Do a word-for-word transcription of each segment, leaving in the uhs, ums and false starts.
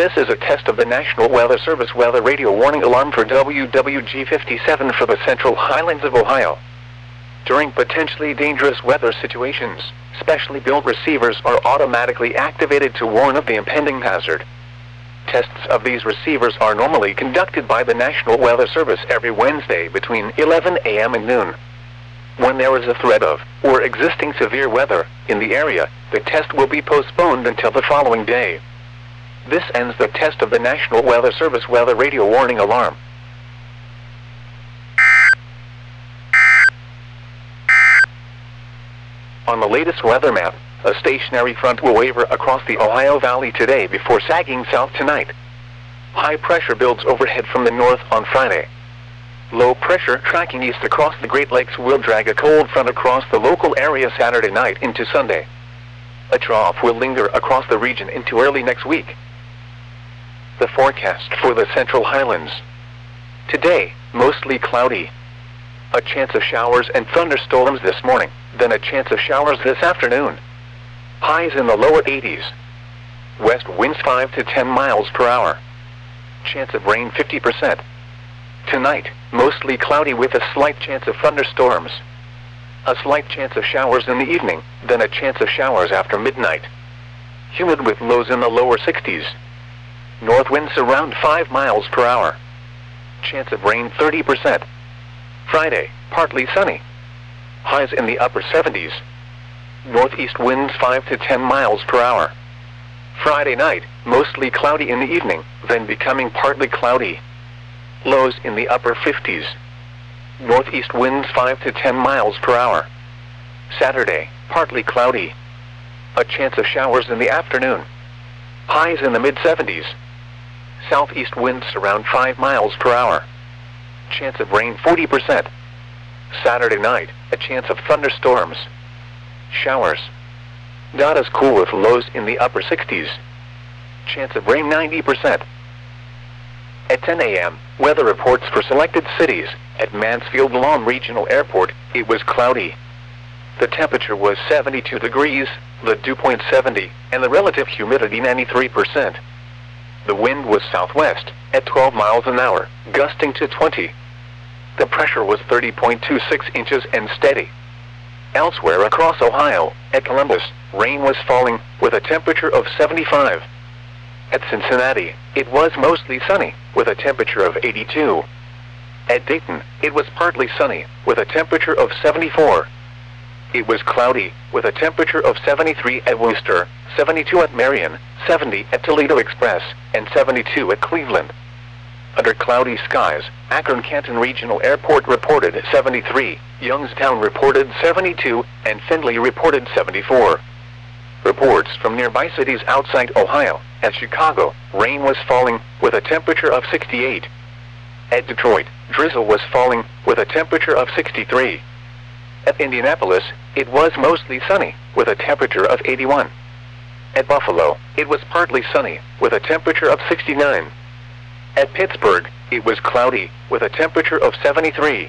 This is a test of the National Weather Service weather radio warning alarm for W W G fifty-seven for the Central Highlands of Ohio. During potentially dangerous weather situations, specially built receivers are automatically activated to warn of the impending hazard. Tests of these receivers are normally conducted by the National Weather Service every Wednesday between eleven a m and noon. When there is a threat of, or existing severe weather, in the area, the test will be postponed until the following day. This ends the test of the National Weather Service weather radio warning alarm. On the latest weather map, a stationary front will waver across the Ohio Valley today before sagging south tonight. High pressure builds overhead from the north on Friday. Low pressure tracking east across the Great Lakes will drag a cold front across the local area Saturday night into Sunday. A trough will linger across the region into early next week. The forecast for the Central Highlands. Today, mostly cloudy. A chance of showers and thunderstorms this morning, then a chance of showers this afternoon. Highs in the lower eighties. West winds five to ten miles per hour. Chance of rain fifty percent. Tonight, mostly cloudy with a slight chance of thunderstorms. A slight chance of showers in the evening, then a chance of showers after midnight. Humid with lows in the lower sixties. North winds around five miles per hour. Chance of rain thirty percent. Friday, partly sunny. Highs in the upper seventies. Northeast winds five to ten miles per hour. Friday night, mostly cloudy in the evening, then becoming partly cloudy. Lows in the upper fifties. Northeast winds five to ten miles per hour. Saturday, partly cloudy. A chance of showers in the afternoon. Highs in the mid seventies. Southeast winds around five miles per hour. Chance of rain forty percent. Saturday night, a chance of thunderstorms. Showers. Not as cool with lows in the upper sixties. Chance of rain ninety percent. At ten a m, weather reports for selected cities. At Mansfield Lawn Regional Airport, it was cloudy. The temperature was seventy-two degrees, the dew point seventy, and the relative humidity ninety-three percent. The wind was southwest, at twelve miles an hour, gusting to twenty. The pressure was thirty point two six inches and steady. Elsewhere across Ohio, at Columbus, rain was falling, with a temperature of seventy-five. At Cincinnati, it was mostly sunny, with a temperature of eighty-two. At Dayton, it was partly sunny, with a temperature of seventy-four. It was cloudy, with a temperature of seventy-three at Wooster, seventy-two at Marion, seventy at Toledo Express, and seventy-two at Cleveland. Under cloudy skies, Akron-Canton Regional Airport reported seventy-three, Youngstown reported seventy-two, and Findlay reported seventy-four. Reports from nearby cities outside Ohio. At Chicago, rain was falling, with a temperature of sixty-eight. At Detroit, drizzle was falling, with a temperature of sixty-three. At Indianapolis, it was mostly sunny, with a temperature of eighty-one. At Buffalo, it was partly sunny, with a temperature of sixty-nine. At Pittsburgh, it was cloudy, with a temperature of seventy-three.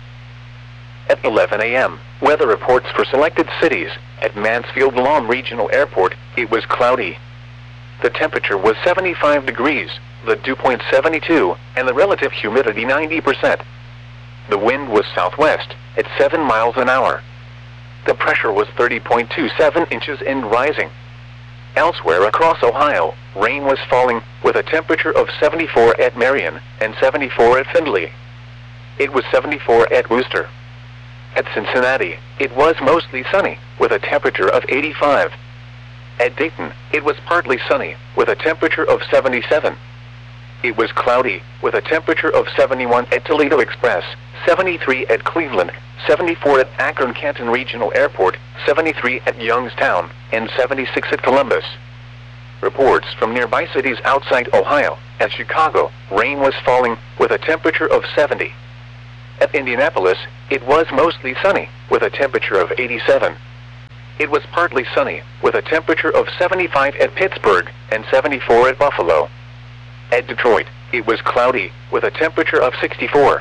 At eleven a m, weather reports for selected cities. At Mansfield Lawn Regional Airport, it was cloudy. The temperature was seventy-five degrees, the dew point seventy-two, and the relative humidity ninety percent. The wind was southwest, at seven miles an hour. The pressure was thirty point two seven inches and rising. Elsewhere across Ohio, rain was falling, with a temperature of seventy-four at Marion, and seventy-four at Findlay. It was seventy-four at Wooster. At Cincinnati, it was mostly sunny, with a temperature of eighty-five. At Dayton, it was partly sunny, with a temperature of seventy-seven. It was cloudy, with a temperature of seventy-one at Toledo Express, seventy-three at Cleveland, seventy-four at Akron-Canton Regional Airport, seventy-three at Youngstown, and seventy-six at Columbus. Reports from nearby cities outside Ohio. At Chicago, rain was falling, with a temperature of seventy. At Indianapolis, it was mostly sunny, with a temperature of eighty-seven. It was partly sunny, with a temperature of seventy-five at Pittsburgh, and seventy-four at Buffalo. At Detroit, it was cloudy, with a temperature of sixty-four.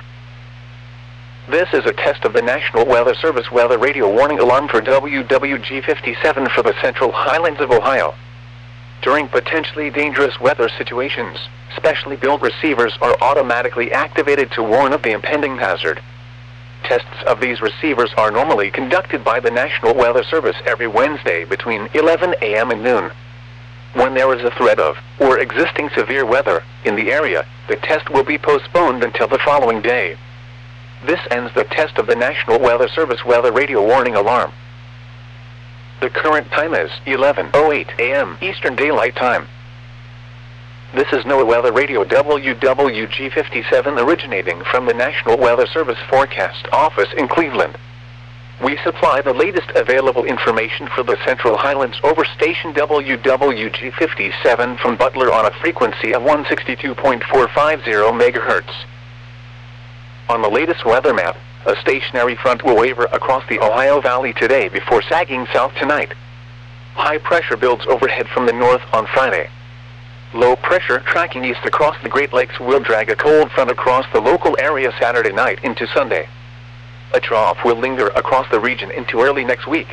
This is a test of the National Weather Service weather radio warning alarm for W W G fifty-seven for the Central Highlands of Ohio. During potentially dangerous weather situations, specially built receivers are automatically activated to warn of the impending hazard. Tests of these receivers are normally conducted by the National Weather Service every Wednesday between eleven a m and noon. When there is a threat of, or existing severe weather, in the area, the test will be postponed until the following day. This ends the test of the National Weather Service weather radio warning alarm. The current time is eleven oh eight a m Eastern Daylight Time. This is NOAA Weather Radio W W G fifty-seven originating from the National Weather Service Forecast Office in Cleveland. We supply the latest available information for the Central Highlands over station W W G fifty-seven from Butler on a frequency of one sixty-two point four five zero megahertz. On the latest weather map, a stationary front will waver across the Ohio Valley today before sagging south tonight. High pressure builds overhead from the north on Friday. Low pressure tracking east across the Great Lakes will drag a cold front across the local area Saturday night into Sunday. A trough will linger across the region into early next week.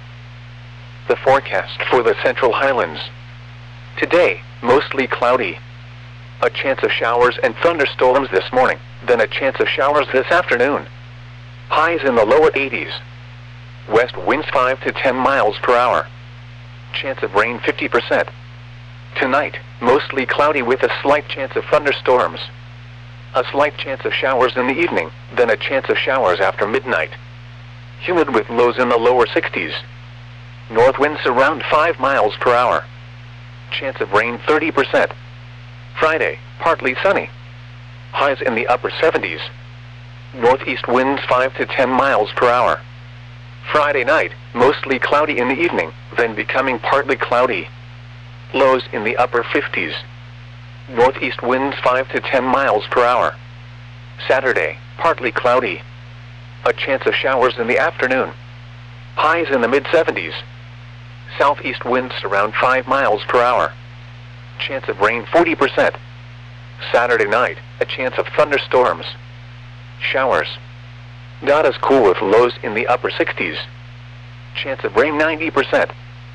The forecast for the Central Highlands. Today, mostly cloudy. A chance of showers and thunderstorms this morning, then a chance of showers this afternoon. Highs in the lower eighties. West winds five to ten miles per hour. Chance of rain fifty percent. Tonight, mostly cloudy with a slight chance of thunderstorms. A slight chance of showers in the evening, then a chance of showers after midnight. Humid with lows in the lower sixties. North winds around five miles per hour. Chance of rain thirty percent. Friday, partly sunny. Highs in the upper seventies. Northeast winds five to ten miles per hour. Friday night, mostly cloudy in the evening, then becoming partly cloudy. Lows in the upper fifties. Northeast winds five to ten miles per hour. Saturday, partly cloudy. A chance of showers in the afternoon. Highs in the mid seventies. Southeast winds around five miles per hour. Chance of rain forty percent. Saturday night, a chance of thunderstorms. Showers. Not as cool with lows in the upper sixties. Chance of rain ninety percent.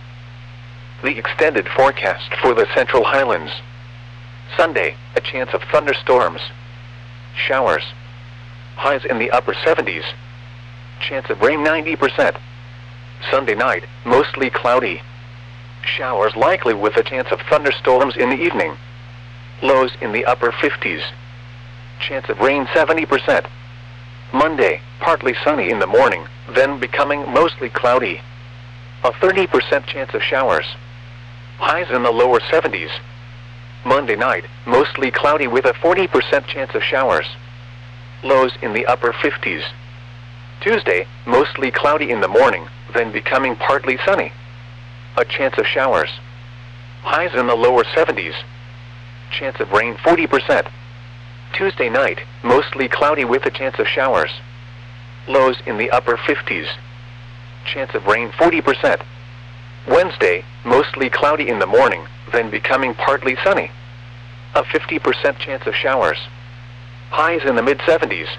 The extended forecast for the Central Highlands. Sunday, a chance of thunderstorms. Showers. Highs in the upper seventies. Chance of rain ninety percent. Sunday night, mostly cloudy. Showers likely with a chance of thunderstorms in the evening. Lows in the upper fifties. Chance of rain seventy percent. Monday, partly sunny in the morning, then becoming mostly cloudy. A thirty percent chance of showers. Highs in the lower seventies. Monday night, mostly cloudy with a forty percent chance of showers. Lows in the upper fifties. Tuesday, mostly cloudy in the morning, then becoming partly sunny. A chance of showers. Highs in the lower seventies. Chance of rain forty percent. Tuesday night, mostly cloudy with a chance of showers. Lows in the upper fifties. Chance of rain forty percent. Wednesday, mostly cloudy in the morning, then becoming partly sunny. A fifty percent chance of showers. Highs in the mid seventies.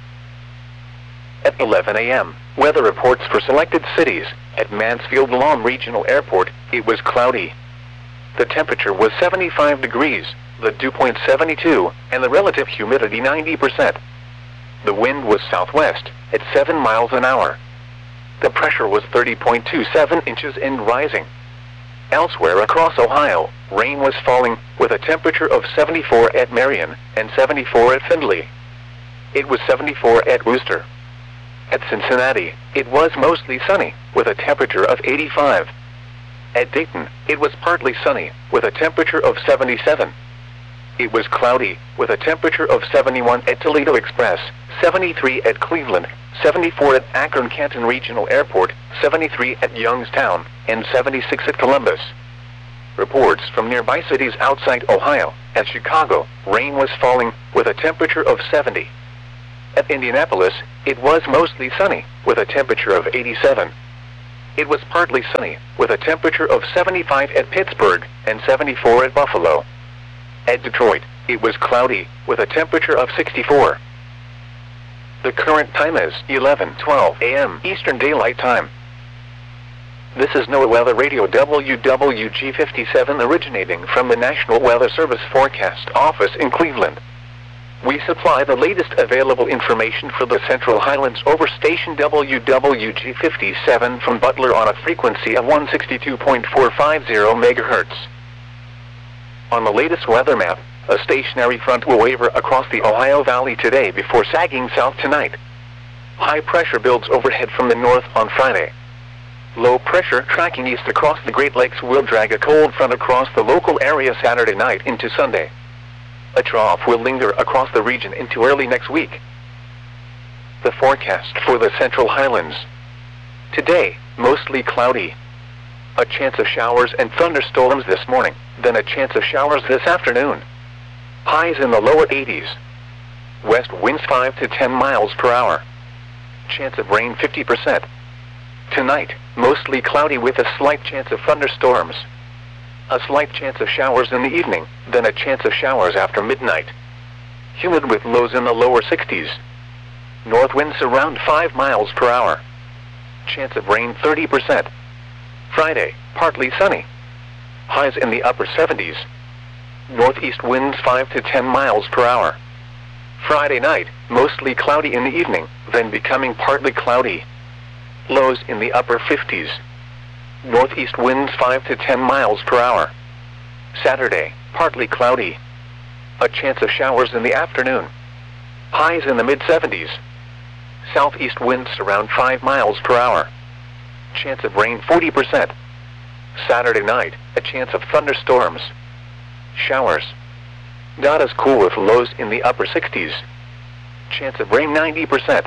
At eleven a m, weather reports for selected cities. At Mansfield Lawn Regional Airport, it was cloudy. The temperature was seventy-five degrees, the dew point seventy-two, and the relative humidity ninety percent. The wind was southwest, at seven miles an hour. The pressure was thirty point two seven inches and rising. Elsewhere across Ohio, rain was falling, with a temperature of seventy-four at Marion, and seventy-four at Findlay. It was seventy-four at Wooster. At Cincinnati, it was mostly sunny, with a temperature of eighty-five. At Dayton, it was partly sunny, with a temperature of seventy-seven. It was cloudy, with a temperature of seventy-one at Toledo Express, seventy-three at Cleveland, seventy-four at Akron-Canton Regional Airport, seventy-three at Youngstown, and seventy-six at Columbus. Reports from nearby cities outside Ohio. At Chicago, rain was falling, with a temperature of seventy. At Indianapolis, it was mostly sunny, with a temperature of eighty-seven. It was partly sunny, with a temperature of seventy-five at Pittsburgh, and seventy-four at Buffalo. At Detroit, it was cloudy, with a temperature of sixty-four. The current time is eleven twelve a m Eastern Daylight Time. This is NOAA Weather Radio W W G fifty-seven originating from the National Weather Service Forecast Office in Cleveland. We supply the latest available information for the Central Highlands over station W W G fifty-seven from Butler on a frequency of one sixty-two point four five zero megahertz. On the latest weather map, a stationary front will waver across the Ohio Valley today before sagging south tonight. High pressure builds overhead from the north on Friday. Low pressure tracking east across the Great Lakes will drag a cold front across the local area Saturday night into Sunday. A trough will linger across the region into early next week. The forecast for the Central Highlands. Today, mostly cloudy. A chance of showers and thunderstorms this morning, then a chance of showers this afternoon. Highs in the lower eighties. West winds five to ten miles per hour. Chance of rain fifty percent. Tonight, mostly cloudy with a slight chance of thunderstorms. A slight chance of showers in the evening, then a chance of showers after midnight. Humid with lows in the lower sixties. North winds around five miles per hour. Chance of rain thirty percent. Friday, partly sunny. Highs in the upper seventies. Northeast winds five to ten miles per hour. Friday night, mostly cloudy in the evening, then becoming partly cloudy. Lows in the upper fifties. Northeast winds five to ten miles per hour. Saturday, partly cloudy. A chance of showers in the afternoon. Highs in the mid seventies. Southeast winds around five miles per hour. Chance of rain forty percent. Saturday night, a chance of thunderstorms. Showers. Not as cool with lows in the upper sixties. Chance of rain ninety percent.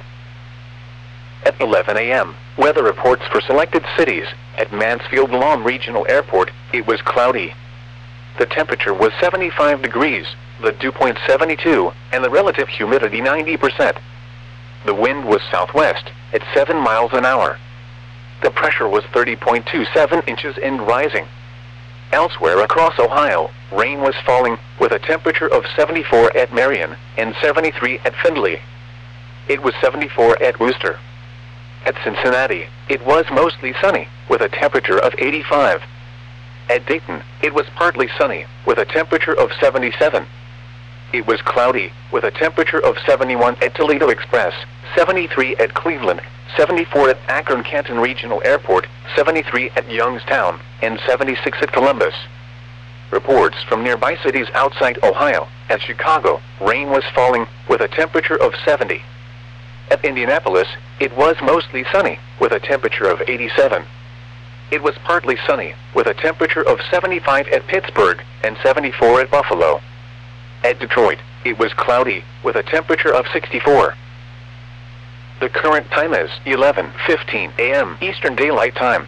At eleven a m, weather reports for selected cities. At Mansfield-Lahm Regional Airport, it was cloudy. The temperature was seventy-five degrees, the dew point seventy-two, and the relative humidity ninety percent. The wind was southwest, at seven miles an hour. The pressure was thirty point two seven inches and rising. Elsewhere across Ohio, rain was falling, with a temperature of seventy-four at Marion, and seventy-three at Findlay. It was seventy-four at Wooster. At Cincinnati, it was mostly sunny, with a temperature of eighty-five. At Dayton, it was partly sunny, with a temperature of seventy-seven. It was cloudy, with a temperature of seventy-one at Toledo Express, seventy-three at Cleveland, seventy-four at Akron-Canton Regional Airport, seventy-three at Youngstown, and seventy-six at Columbus. Reports from nearby cities outside Ohio. At Chicago, rain was falling, with a temperature of seventy. At Indianapolis, it was mostly sunny, with a temperature of eighty-seven. It was partly sunny, with a temperature of seventy-five at Pittsburgh, and seventy-four at Buffalo. At Detroit, it was cloudy, with a temperature of sixty-four. The current time is eleven fifteen a m Eastern Daylight Time.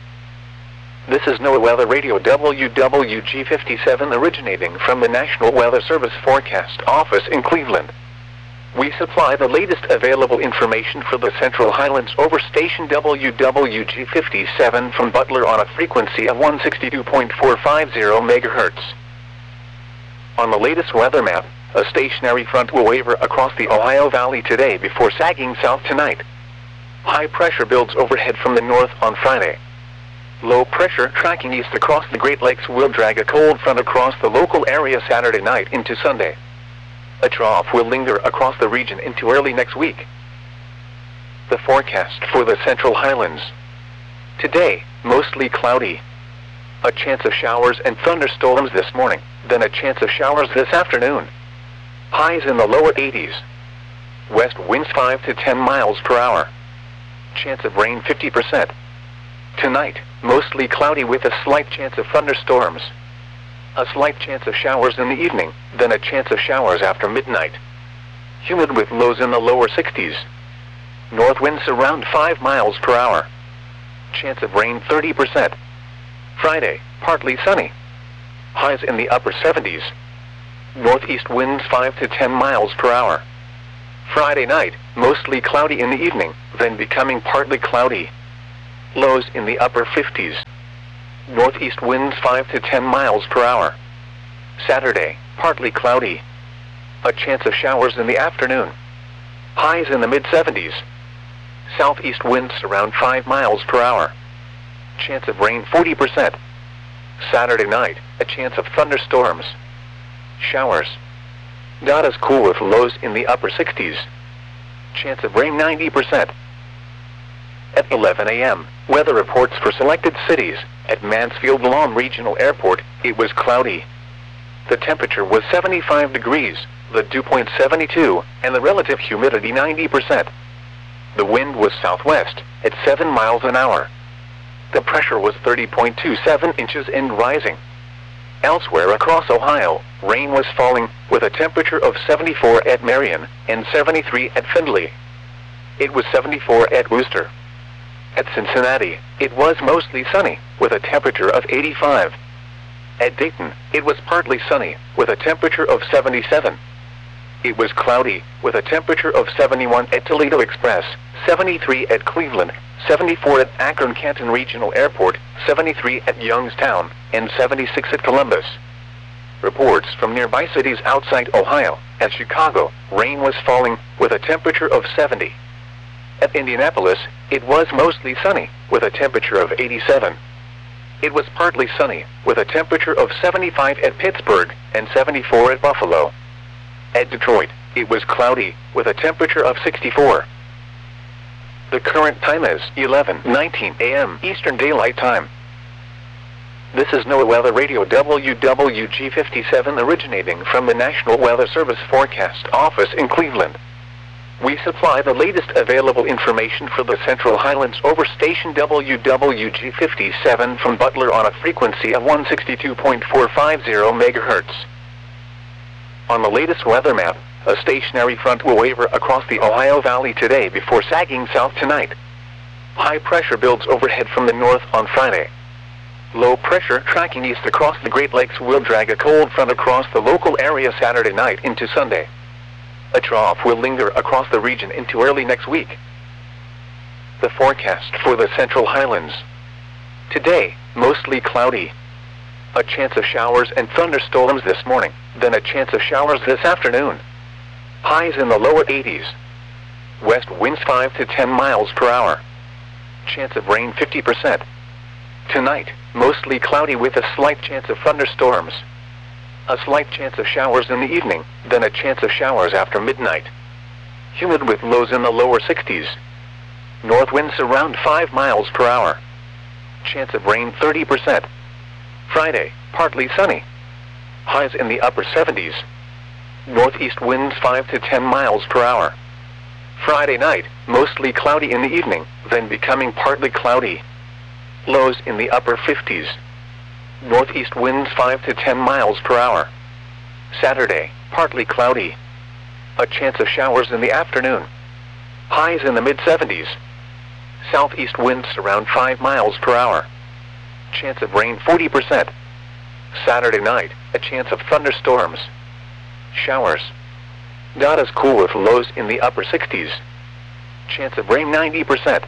This is NOAA Weather Radio W W G fifty-seven originating from the National Weather Service Forecast Office in Cleveland. We supply the latest available information for the Central Highlands over station W W G fifty-seven from Butler on a frequency of one sixty-two point four five zero megahertz. On the latest weather map, a stationary front will waver across the Ohio Valley today before sagging south tonight. High pressure builds overhead from the north on Friday. Low pressure tracking east across the Great Lakes will drag a cold front across the local area Saturday night into Sunday. A trough will linger across the region into early next week. The forecast for the Central Highlands. Today, mostly cloudy. A chance of showers and thunderstorms this morning, then a chance of showers this afternoon. Highs in the lower eighties. West winds five to ten miles per hour. Chance of rain fifty percent. Tonight, mostly cloudy with a slight chance of thunderstorms. A slight chance of showers in the evening, then a chance of showers after midnight. Humid with lows in the lower sixties. North winds around five miles per hour. Chance of rain thirty percent. Friday, partly sunny. Highs in the upper seventies. Northeast winds five to ten miles per hour. Friday night, mostly cloudy in the evening, then becoming partly cloudy. Lows in the upper fifties. Northeast winds five to ten miles per hour. Saturday, partly cloudy. A chance of showers in the afternoon. Highs in the mid seventies. Southeast winds around five miles per hour. Chance of rain forty percent. Saturday night, a chance of thunderstorms. Showers. Not as cool with lows in the upper sixties. Chance of rain ninety percent. At eleven a m, weather reports for selected cities. At Mansfield Lawn Regional Airport, it was cloudy. The temperature was seventy-five degrees, the dew point seventy-two, and the relative humidity ninety percent. The wind was southwest, at seven miles an hour. The pressure was thirty point two seven inches and rising. Elsewhere across Ohio, rain was falling, with a temperature of seventy-four at Marion and seventy-three at Findlay. It was seventy-four at Worcester. At Cincinnati, it was mostly sunny, with a temperature of eighty-five. At Dayton, it was partly sunny, with a temperature of seventy-seven. It was cloudy, with a temperature of seventy-one at Toledo Express, seventy-three at Cleveland, seventy-four at Akron-Canton Regional Airport, seventy-three at Youngstown, and seventy-six at Columbus. Reports from nearby cities outside Ohio. At Chicago, rain was falling, with a temperature of seventy. At Indianapolis, it was mostly sunny, with a temperature of eighty-seven. It was partly sunny, with a temperature of seventy-five at Pittsburgh and seventy-four at Buffalo. At Detroit, it was cloudy, with a temperature of sixty-four. The current time is eleven nineteen a m Eastern Daylight Time. This is NOAA Weather Radio W W G fifty-seven originating from the National Weather Service Forecast Office in Cleveland. We supply the latest available information for the Central Highlands over station W W G fifty-seven from Butler on a frequency of one sixty-two point four five zero megahertz. On the latest weather map, a stationary front will waver across the Ohio Valley today before sagging south tonight. High pressure builds overhead from the north on Friday. Low pressure tracking east across the Great Lakes will drag a cold front across the local area Saturday night into Sunday. A trough will linger across the region into early next week. The forecast for the Central Highlands. Today, mostly cloudy. A chance of showers and thunderstorms this morning, then a chance of showers this afternoon. Highs in the lower eighties. West winds five to ten miles per hour. Chance of rain fifty percent. Tonight, mostly cloudy with a slight chance of thunderstorms. A slight chance of showers in the evening, then a chance of showers after midnight. Humid with lows in the lower sixties. North winds around five miles per hour. Chance of rain thirty percent. Friday, partly sunny. Highs in the upper seventies. Northeast winds five to ten miles per hour. Friday night, mostly cloudy in the evening, then becoming partly cloudy. Lows in the upper fifties. Northeast winds five to ten miles per hour. Saturday, partly cloudy. A chance of showers in the afternoon. Highs in the mid seventies. Southeast winds around five miles per hour. Chance of rain forty percent. Saturday night, a chance of thunderstorms. Showers. Not as cool with lows in the upper sixties. Chance of rain ninety percent.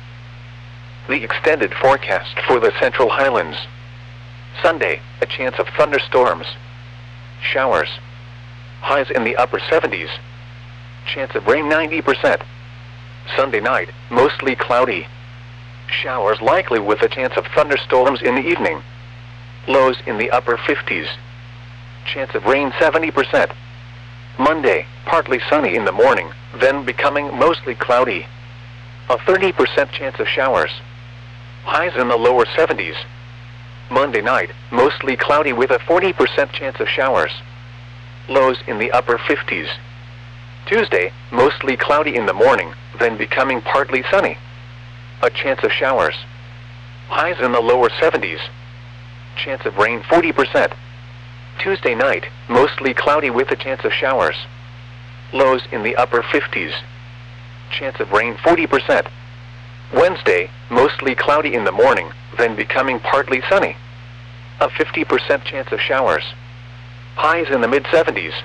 The extended forecast for the Central Highlands. Sunday, a chance of thunderstorms. Showers. Highs in the upper seventies. Chance of rain ninety percent. Sunday night, mostly cloudy. Showers likely with a chance of thunderstorms in the evening. Lows in the upper fifties. Chance of rain seventy percent. Monday, partly sunny in the morning, then becoming mostly cloudy. A thirty percent chance of showers. Highs in the lower seventies. Monday night, mostly cloudy with a forty percent chance of showers. Lows in the upper fifties. Tuesday, mostly cloudy in the morning, then becoming partly sunny. A chance of showers. Highs in the lower seventies. Chance of rain forty percent. Tuesday night, mostly cloudy with a chance of showers. Lows in the upper fifties. Chance of rain forty percent. Wednesday, mostly cloudy in the morning, then becoming partly sunny. A fifty percent chance of showers. Highs in the mid seventies.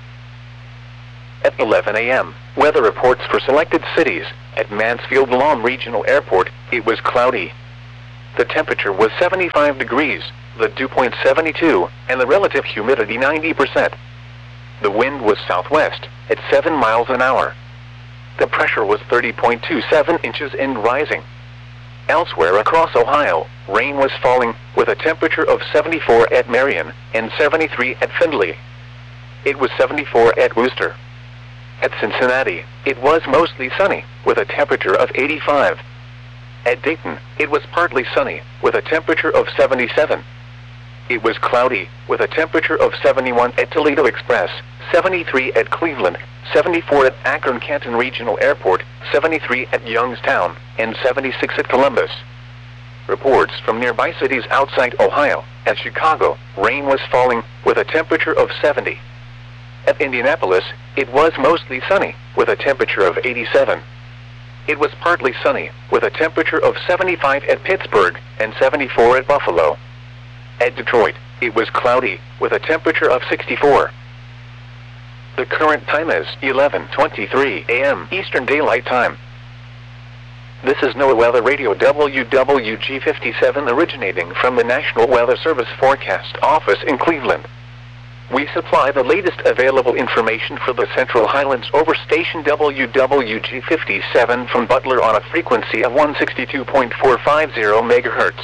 At eleven a m, weather reports for selected cities. At Mansfield Lawn Regional Airport, it was cloudy. The temperature was seventy-five degrees, the dew point seventy-two, and the relative humidity ninety percent. The wind was southwest, at seven miles an hour. The pressure was thirty point two seven inches and rising. Elsewhere across Ohio, rain was falling, with a temperature of seventy-four at Marion and seventy-three at Findlay. It was seventy-four at Wooster. At Cincinnati, it was mostly sunny, with a temperature of eighty-five. At Dayton, it was partly sunny, with a temperature of seventy-seven. It was cloudy, with a temperature of seventy-one at Toledo Express, seventy-three at Cleveland, seventy-four at Akron-Canton Regional Airport, seventy-three at Youngstown, and seventy-six at Columbus. Reports from nearby cities outside Ohio. At Chicago, rain was falling, with a temperature of seventy. At Indianapolis, it was mostly sunny, with a temperature of eighty-seven. It was partly sunny, with a temperature of seventy-five at Pittsburgh and seventy-four at Buffalo. At Detroit, it was cloudy, with a temperature of sixty-four. The current time is eleven twenty-three a m Eastern Daylight Time. This is NOAA Weather Radio W W G fifty-seven originating from the National Weather Service Forecast Office in Cleveland. We supply the latest available information for the Central Highlands over station W W G fifty-seven from Butler on a frequency of one sixty-two point four five zero megahertz.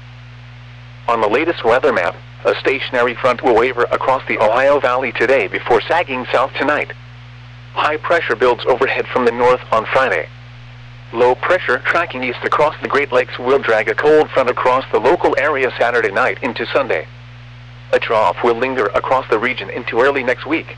On the latest weather map, a stationary front will waver across the Ohio Valley today before sagging south tonight. High pressure builds overhead from the north on Friday. Low pressure tracking east across the Great Lakes will drag a cold front across the local area Saturday night into Sunday. A trough will linger across the region into early next week.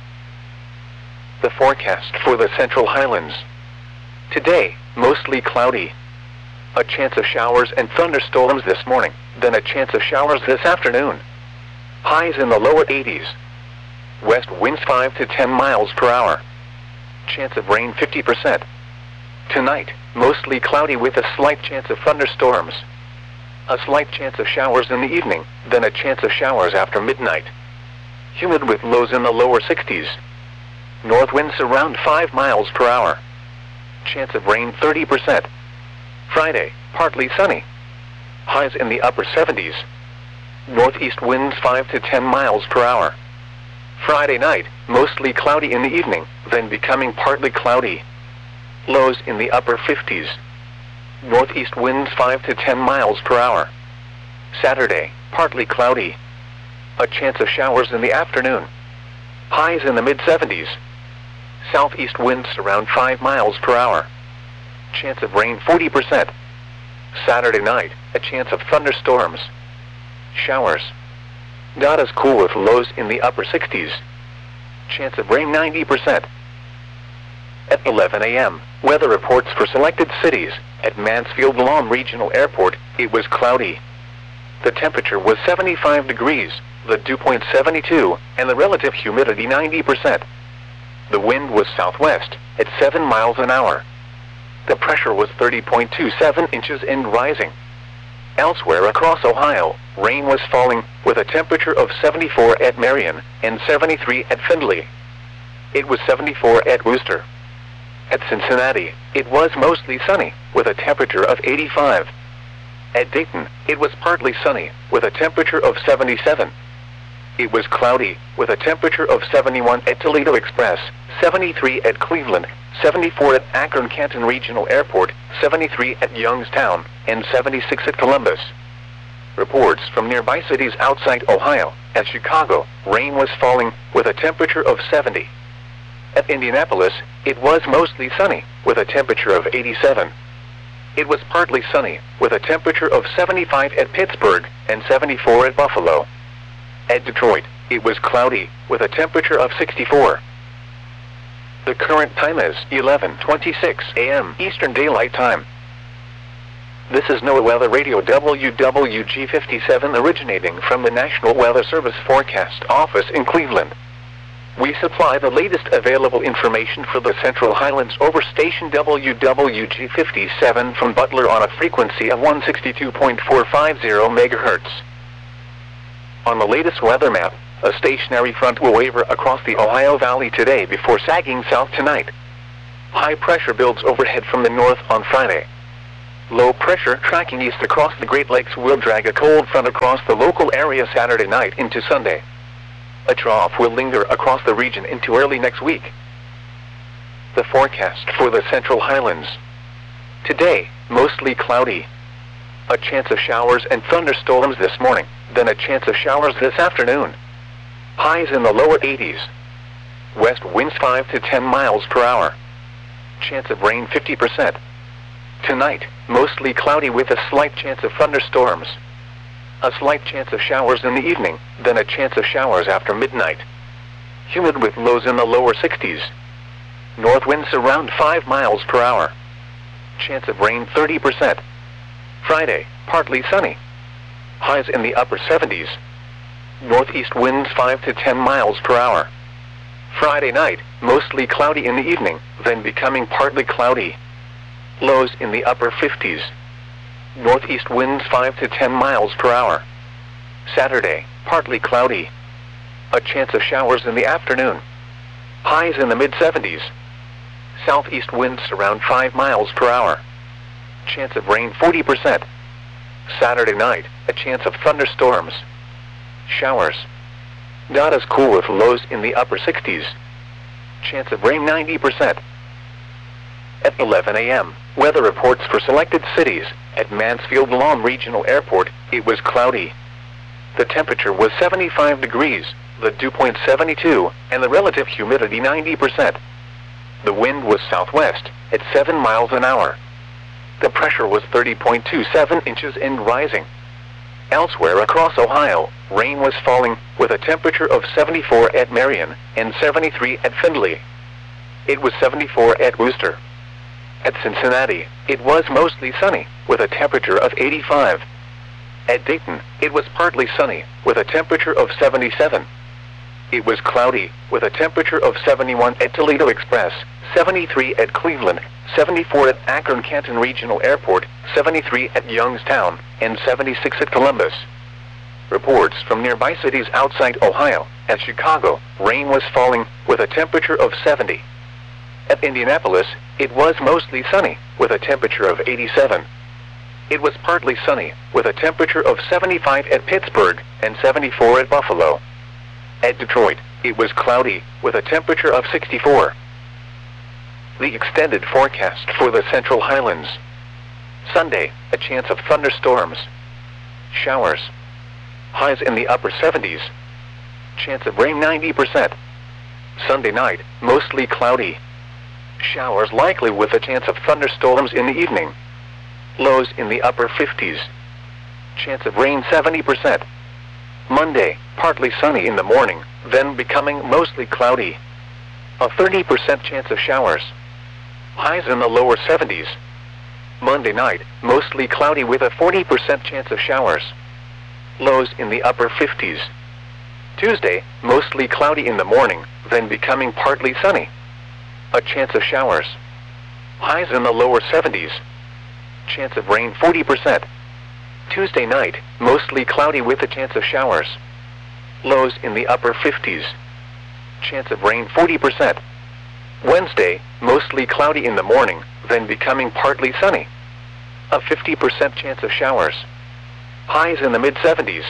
The forecast for the Central Highlands. Today, mostly cloudy. A chance of showers and thunderstorms this morning, then a chance of showers this afternoon. Highs in the lower eighties. West winds five to ten miles per hour. Chance of rain fifty percent. Tonight, mostly cloudy with a slight chance of thunderstorms. A slight chance of showers in the evening, then a chance of showers after midnight. Humid with lows in the lower sixties. North winds around five miles per hour. Chance of rain thirty percent. Friday, partly sunny. Highs in the upper seventies. Northeast winds five to ten miles per hour. Friday night, mostly cloudy in the evening, then becoming partly cloudy. Lows in the upper fifties. Northeast winds five to ten miles per hour. Saturday, partly cloudy. A chance of showers in the afternoon. Highs in the mid seventies. Southeast winds around five miles per hour. Chance of rain forty percent. Saturday night, a chance of thunderstorms. Showers. Not as cool with lows in the upper sixties. Chance of rain ninety percent. At eleven a m, weather reports for selected cities. At Mansfield-Lom Regional Airport, it was cloudy. The temperature was seventy-five degrees, the dew point seventy-two, and the relative humidity ninety percent. The wind was southwest, at seven miles an hour. The pressure was thirty point two seven inches and rising. Elsewhere across Ohio, rain was falling, with a temperature of seventy-four at Marion and seventy-three at Findlay. It was seventy-four at Wooster. At Cincinnati, it was mostly sunny, with a temperature of eighty-five. At Dayton, it was partly sunny, with a temperature of seventy-seven. It was cloudy, with a temperature of seventy-one at Toledo Express, seventy-three at Cleveland, seventy-four at Akron-Canton Regional Airport, seventy-three at Youngstown, and seventy-six at Columbus. Reports from nearby cities outside Ohio. At Chicago, rain was falling, with a temperature of seventy. At Indianapolis, it was mostly sunny, with a temperature of eighty-seven. It was partly sunny, with a temperature of seventy-five at Pittsburgh and seventy-four at Buffalo. At Detroit, it was cloudy, with a temperature of sixty-four. The current time is eleven twenty-six a m Eastern Daylight Time. This is NOAA Weather Radio W W G fifty-seven originating from the National Weather Service Forecast Office in Cleveland. We supply the latest available information for the Central Highlands over station W W G fifty-seven from Butler on a frequency of one sixty-two point four five zero megahertz. On the latest weather map, a stationary front will waver across the Ohio Valley today before sagging south tonight. High pressure builds overhead from the north on Friday. Low pressure tracking east across the Great Lakes will drag a cold front across the local area Saturday night into Sunday. A trough will linger across the region into early next week. The forecast for the Central Highlands. Today, mostly cloudy. A chance of showers and thunderstorms this morning, then a chance of showers this afternoon. Highs in the lower eighties. West winds five to ten miles per hour. Chance of rain fifty percent. Tonight, mostly cloudy with a slight chance of thunderstorms. A slight chance of showers in the evening, then a chance of showers after midnight. Humid with lows in the lower sixties. North winds around five miles per hour. Chance of rain thirty percent. Friday, partly sunny. Highs in the upper seventies. Northeast winds five to ten miles per hour. Friday night, mostly cloudy in the evening, then becoming partly cloudy. Lows in the upper fifties. Northeast winds five to ten miles per hour. Saturday, partly cloudy. A chance of showers in the afternoon. Highs in the mid seventies. Southeast winds around five miles per hour. Chance of rain forty percent. Saturday night, a chance of thunderstorms. Showers. Not as cool with lows in the upper sixties. Chance of rain ninety percent. At eleven a m, weather reports for selected cities. At Mansfield Lawn Regional Airport, it was cloudy. The temperature was seventy-five degrees, the dew point seventy-two, and the relative humidity ninety percent. The wind was southwest, at seven miles an hour. The pressure was thirty point two seven inches and rising. Elsewhere across Ohio, rain was falling, with a temperature of seventy-four at Marion, and seventy-three at Findlay. It was seventy-four at Wooster. At Cincinnati, it was mostly sunny, with a temperature of eighty-five. At Dayton, it was partly sunny, with a temperature of seventy-seven. It was cloudy, with a temperature of seventy-one at Toledo Express, seventy-three at Cleveland, seventy-four at Akron-Canton Regional Airport, seventy-three at Youngstown, and seventy-six at Columbus. Reports from nearby cities outside Ohio. At Chicago, rain was falling, with a temperature of seventy. At Indianapolis, it was mostly sunny, with a temperature of eighty-seven. It was partly sunny, with a temperature of seventy-five at Pittsburgh, and seventy-four at Buffalo. At Detroit, it was cloudy, with a temperature of sixty-four. The extended forecast for the Central Highlands. Sunday, a chance of thunderstorms. Showers. Highs in the upper seventies. Chance of rain ninety percent. Sunday night, mostly cloudy. Showers likely with a chance of thunderstorms in the evening. Lows in the upper fifties. Chance of rain seventy percent. Monday, partly sunny in the morning, then becoming mostly cloudy. A thirty percent chance of showers. Highs in the lower seventies. Monday night, mostly cloudy with a forty percent chance of showers. Lows in the upper fifties. Tuesday, mostly cloudy in the morning, then becoming partly sunny. A chance of showers. Highs in the lower seventies. Chance of rain forty percent. Tuesday night, mostly cloudy with a chance of showers. Lows in the upper fifties. Chance of rain forty percent. Wednesday, mostly cloudy in the morning, then becoming partly sunny. A fifty percent chance of showers. Highs in the mid seventies.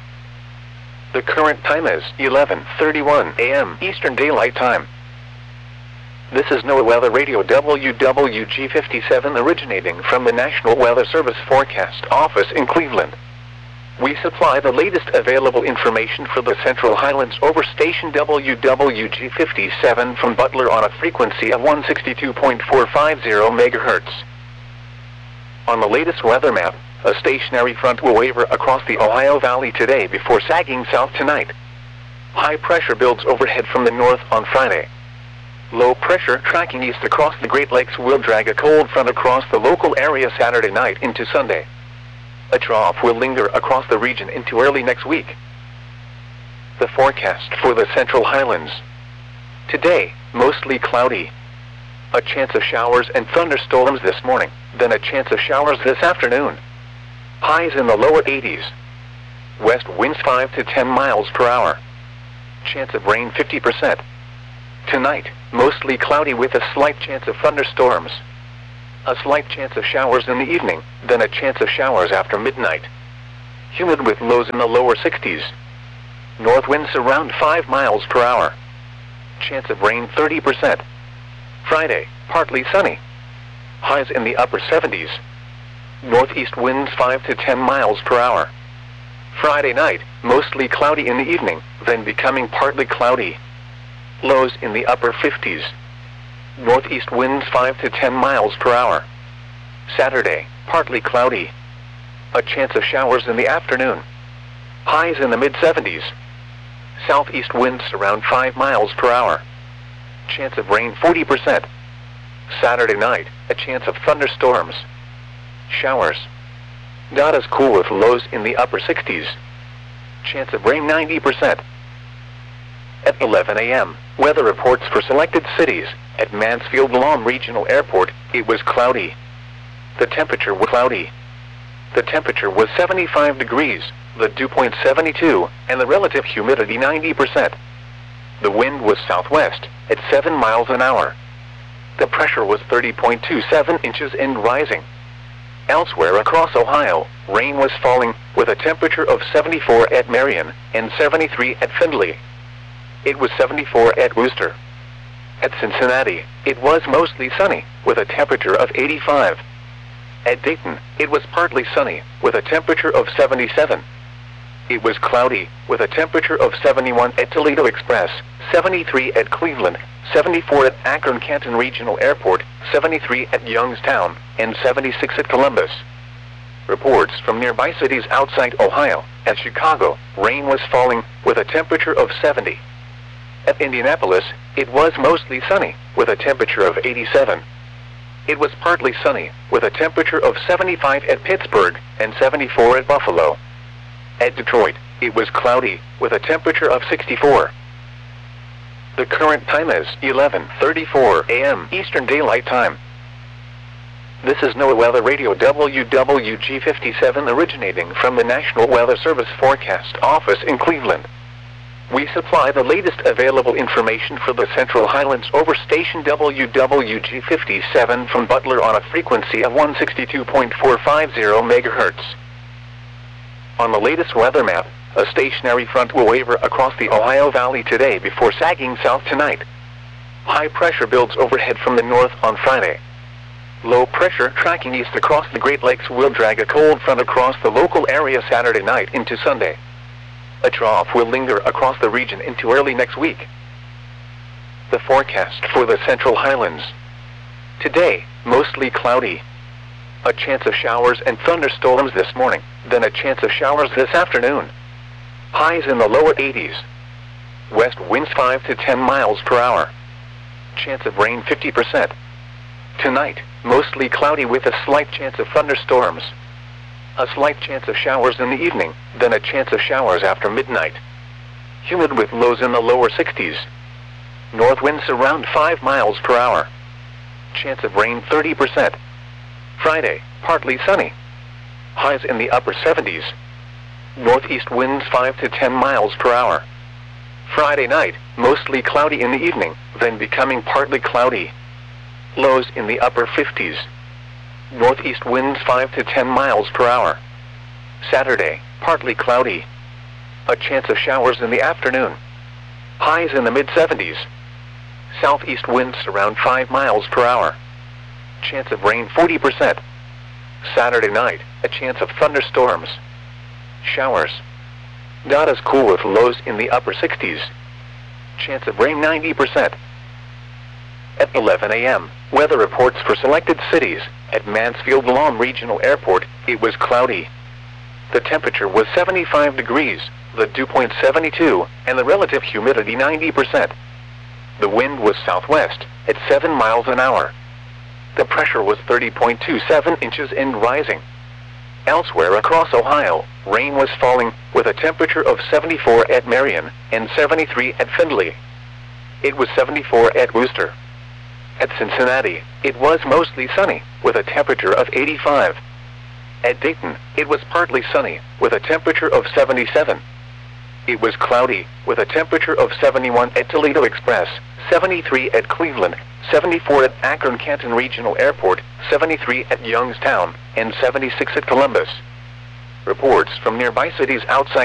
The current time is eleven thirty-one a m Eastern Daylight Time. This is NOAA Weather Radio W W G fifty-seven originating from the National Weather Service Forecast Office in Cleveland. We supply the latest available information for the Central Highlands over station W W G fifty-seven from Butler on a frequency of one sixty-two point four five zero megahertz. On the latest weather map, a stationary front will waver across the Ohio Valley today before sagging south tonight. High pressure builds overhead from the north on Friday. Low pressure tracking east across the Great Lakes will drag a cold front across the local area Saturday night into Sunday. A trough will linger across the region into early next week. The forecast for the Central Highlands. Today, mostly cloudy. A chance of showers and thunderstorms this morning, then a chance of showers this afternoon. Highs in the lower eighties. West winds five to ten miles per hour. Chance of rain fifty percent. Tonight, mostly cloudy with a slight chance of thunderstorms. A slight chance of showers in the evening, then a chance of showers after midnight. Humid with lows in the lower sixties. North winds around five miles per hour. Chance of rain thirty percent. Friday, partly sunny. Highs in the upper seventies. Northeast winds five to ten miles per hour. Friday night, mostly cloudy in the evening, then becoming partly cloudy. Lows in the upper fifties. Northeast winds five to ten miles per hour. Saturday, partly cloudy. A chance of showers in the afternoon. Highs in the mid seventies. Southeast winds around five miles per hour. Chance of rain forty percent. Saturday night, a chance of thunderstorms. Showers. Not as cool with lows in the upper sixties. Chance of rain ninety percent. At eleven a m, weather reports for selected cities. At Mansfield-Lam Regional Airport, it was cloudy. The temperature was cloudy. The temperature was seventy-five degrees, the dew point seventy-two, and the relative humidity ninety percent. The wind was southwest, at seven miles an hour. The pressure was thirty point two seven inches and rising. Elsewhere across Ohio, rain was falling, with a temperature of seventy-four at Marion, and seventy-three at Findlay. It was seventy-four at Wooster. At Cincinnati, it was mostly sunny, with a temperature of eighty-five. At Dayton, it was partly sunny, with a temperature of seventy-seven. It was cloudy, with a temperature of seventy-one at Toledo Express, seventy-three at Cleveland, seventy-four at Akron-Canton Regional Airport, seventy-three at Youngstown, and seventy-six at Columbus. Reports from nearby cities outside Ohio. At Chicago, rain was falling, with a temperature of seventy. At Indianapolis, it was mostly sunny, with a temperature of eighty-seven. It was partly sunny, with a temperature of seventy-five at Pittsburgh, and seventy-four at Buffalo. At Detroit, it was cloudy, with a temperature of sixty-four. The current time is eleven thirty-four a m Eastern Daylight Time. This is NOAA Weather Radio W W G fifty-seven originating from the National Weather Service Forecast Office in Cleveland. We supply the latest available information for the Central Highlands over station W W G fifty-seven from Butler on a frequency of one sixty-two point four five zero megahertz. On the latest weather map, a stationary front will waver across the Ohio Valley today before sagging south tonight. High pressure builds overhead from the north on Friday. Low pressure tracking east across the Great Lakes will drag a cold front across the local area Saturday night into Sunday. A trough will linger across the region into early next week. The forecast for the Central Highlands. Today, mostly cloudy. A chance of showers and thunderstorms this morning, then a chance of showers this afternoon. Highs in the lower eighties. West winds five to ten miles per hour. Chance of rain fifty percent. Tonight, mostly cloudy with a slight chance of thunderstorms. A slight chance of showers in the evening, then a chance of showers after midnight. Humid with lows in the lower sixties. North winds around five miles per hour. Chance of rain thirty percent. Friday, partly sunny. Highs in the upper seventies. Northeast winds five to ten miles per hour. Friday night, mostly cloudy in the evening, then becoming partly cloudy. Lows in the upper fifties. Northeast winds five to ten miles per hour. Saturday, partly cloudy. A chance of showers in the afternoon. Highs in the mid seventies. Southeast winds around five miles per hour. Chance of rain forty percent. Saturday night, a chance of thunderstorms. Showers. Not as cool with lows in the upper sixties. Chance of rain ninety percent. At eleven a m, weather reports for selected cities. At Mansfield-Lam Regional Airport, it was cloudy. The temperature was seventy-five degrees, the dew point seventy-two, and the relative humidity ninety percent. The wind was southwest, at seven miles an hour. The pressure was thirty point two seven inches and rising. Elsewhere across Ohio, rain was falling, with a temperature of seventy-four at Marion, and seventy-three at Findlay. It was seventy-four at Wooster. At Cincinnati, it was mostly sunny, with a temperature of eighty-five. At Dayton, it was partly sunny, with a temperature of seventy-seven. It was cloudy, with a temperature of seventy-one at Toledo Express, seventy-three at Cleveland, seventy-four at Akron-Canton Regional Airport, seventy-three at Youngstown, and seventy-six at Columbus. Reports from nearby cities outside